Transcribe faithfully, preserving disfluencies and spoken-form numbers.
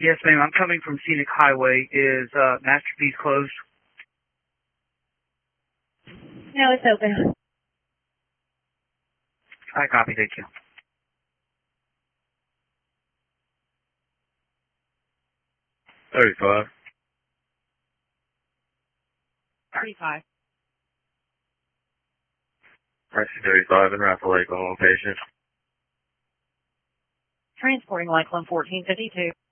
Yes, ma'am. I'm coming from Scenic Highway. Is uh, Masterpiece closed? No, it's open. I copy. Thank you. thirty-five. thirty-five. I see thirty-five in Rapid Lake on location. Transporting Lakeland fourteen fifty-two.